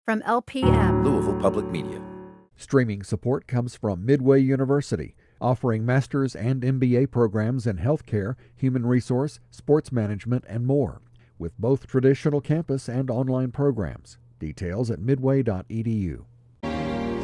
from LPM. Louisville Public Media. Streaming support comes from Midway University, offering master's and MBA programs in healthcare, human resource, sports management, and more, with both traditional campus and online programs. Details at midway.edu.